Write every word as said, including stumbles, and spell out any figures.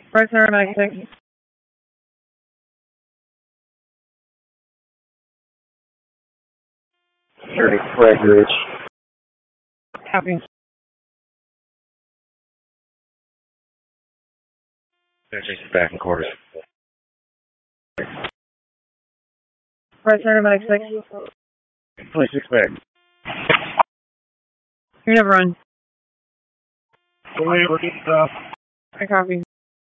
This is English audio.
First paramedic six. Thirty Flag Ridge. Copy. Back in quarters. First paramedic six. twenty-six back. You're never run. Go ahead, we're getting stuff. I copy.